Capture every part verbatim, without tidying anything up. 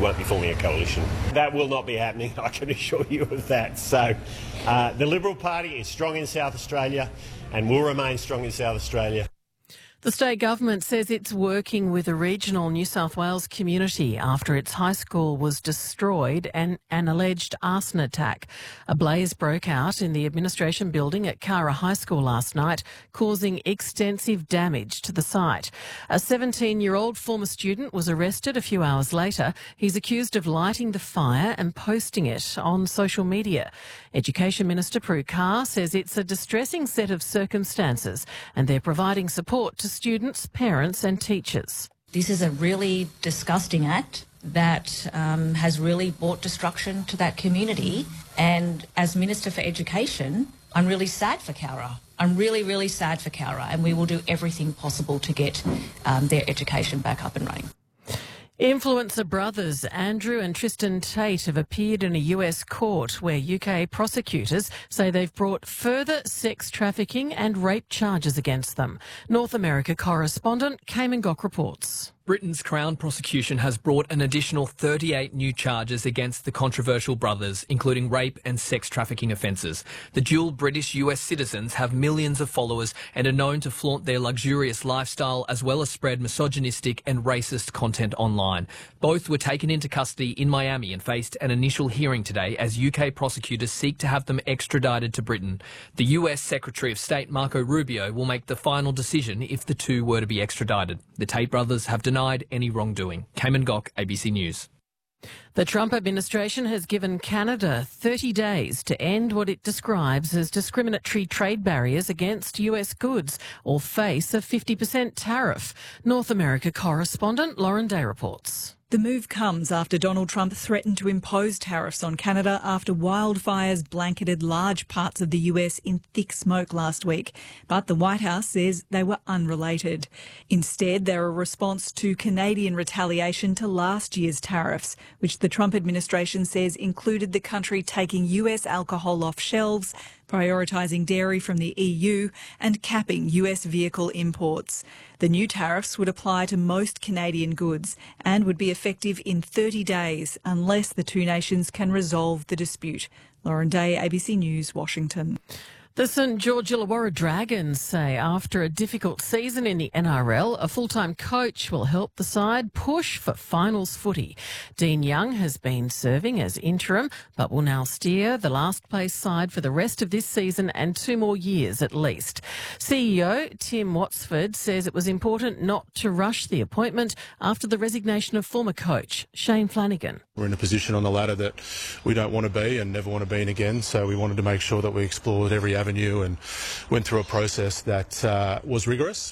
won't be forming a coalition. That will not be happening, I can assure you of that. So uh, the Liberal Party is strong in South Australia and will remain strong in South Australia. The state government says it's working with a regional New South Wales community after its high school was destroyed and an alleged arson attack. A blaze broke out in the administration building at Cara High School last night, causing extensive damage to the site. A seventeen-year-old former student was arrested a few hours later. He's accused of lighting the fire and posting it on social media. Education Minister Prue Carr says it's a distressing set of circumstances and they're providing support to students, parents and teachers. This is a really disgusting act that um, has really brought destruction to that community. And as Minister for Education, I'm really sad for Cara. I'm really, really sad for Cara, and we will do everything possible to get um, their education back up and running. Influencer brothers Andrew and Tristan Tate have appeared in a U S court where U K prosecutors say they've brought further sex trafficking and rape charges against them. North America correspondent Cayman Gok reports. Britain's Crown prosecution has brought an additional thirty-eight new charges against the controversial brothers, including rape and sex trafficking offences. The dual British U S citizens have millions of followers and are known to flaunt their luxurious lifestyle as well as spread misogynistic and racist content online. Both were taken into custody in Miami and faced an initial hearing today as U K prosecutors seek to have them extradited to Britain. The U S Secretary of State Marco Rubio will make the final decision if the two were to be extradited. The Tate brothers have denied any wrongdoing. Cayman Gok, A B C News. The Trump administration has given Canada thirty days to end what it describes as discriminatory trade barriers against U S goods or face a fifty percent tariff. North America correspondent Lauren Day reports. The move comes after Donald Trump threatened to impose tariffs on Canada after wildfires blanketed large parts of the U S in thick smoke last week. But the White House says they were unrelated. Instead, they're a response to Canadian retaliation to last year's tariffs, which the Trump administration says included the country taking U S alcohol off shelves, prioritising dairy from the E U and capping U S vehicle imports. The new tariffs would apply to most Canadian goods and would be effective in thirty days unless the two nations can resolve the dispute. Lauren Day, A B C News, Washington. The St George Illawarra Dragons say after a difficult season in the N R L, a full-time coach will help the side push for finals footy. Dean Young has been serving as interim, but will now steer the last-place side for the rest of this season and two more years at least. C E O Tim Watsford says it was important not to rush the appointment after the resignation of former coach Shane Flanagan. We're in a position on the ladder that we don't want to be and never want to be in again, so we wanted to make sure that we explored every avenue and went through a process that uh, was rigorous.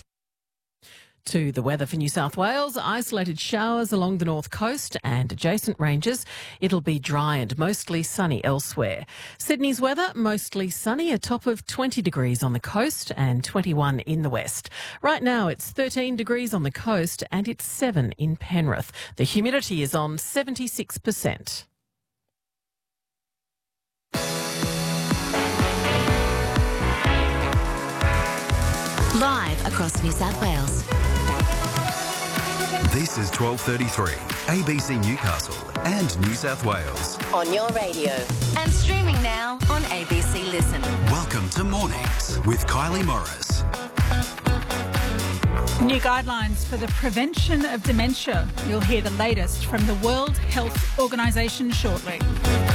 To the weather for New South Wales, isolated showers along the north coast and adjacent ranges. It'll be dry and mostly sunny elsewhere. Sydney's weather, mostly sunny, a top of twenty degrees on the coast and twenty-one in the west. Right now it's thirteen degrees on the coast and it's seven in Penrith. The humidity is on seventy-six percent. Live across New South Wales. This is twelve thirty-three, A B C Newcastle and New South Wales. On your radio. And streaming now on A B C Listen. Welcome to Mornings with Kylie Morris. New guidelines for the prevention of dementia. You'll hear the latest from the World Health Organisation shortly.